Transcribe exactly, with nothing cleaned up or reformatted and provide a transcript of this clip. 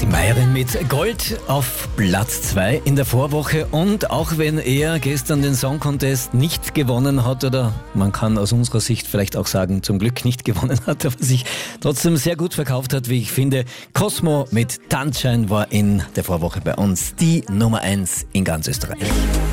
Die Meierin mit Gold auf Platz zwei in der Vorwoche, und auch wenn er gestern den Song Contest nicht gewonnen hat, oder man kann aus unserer Sicht vielleicht auch sagen, zum Glück nicht gewonnen hat, aber sich trotzdem sehr gut verkauft hat, wie ich finde. Cosmo mit Tanzschein war in der Vorwoche bei uns die Nummer eins in ganz Österreich.